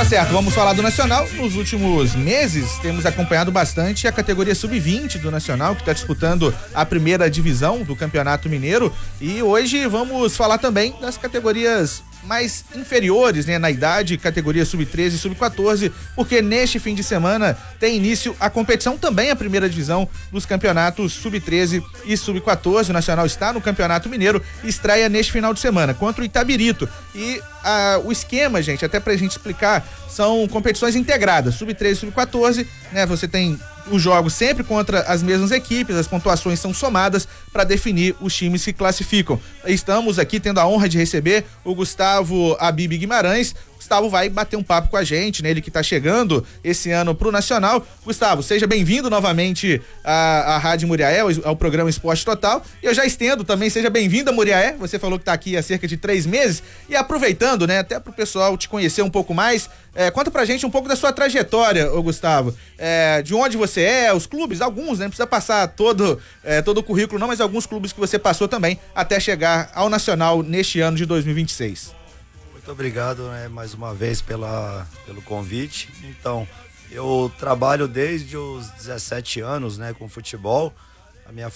Tá certo, vamos falar do Nacional. Nos últimos meses temos acompanhado bastante a categoria sub-20 do Nacional, que está disputando a primeira divisão do Campeonato Mineiro, e hoje vamos falar também das categorias mais inferiores, né, na idade, categoria sub-13 e sub-14, porque neste fim de semana tem início a competição, também a primeira divisão dos campeonatos sub-13 e sub-14. O Nacional está no Campeonato Mineiro, estreia neste final de semana contra o Itabirito. E o esquema, gente, até pra gente explicar, são competições integradas, sub-13 e sub-14, né? Você tem os jogos sempre contra as mesmas equipes, as pontuações são somadas para definir os times que classificam. Estamos aqui tendo a honra de receber o Gustavo Abib Guimarães. Gustavo vai bater um papo com a gente, né? Ele que tá chegando esse ano pro Nacional. Gustavo, seja bem-vindo novamente à Rádio Muriaé, ao programa Esporte Total. E eu já estendo também, seja bem-vindo a Muriaé. Você falou que tá aqui há cerca de 3 meses. E aproveitando, né, até pro pessoal te conhecer um pouco mais, conta pra gente um pouco da sua trajetória, ô Gustavo. De onde você é, os clubes, alguns, né? Não precisa passar todo o currículo não, mas alguns clubes que você passou também até chegar ao Nacional neste ano de 2026. Muito obrigado, né, mais uma vez pelo convite. Então, eu trabalho desde os 17 anos, né, com futebol. A minha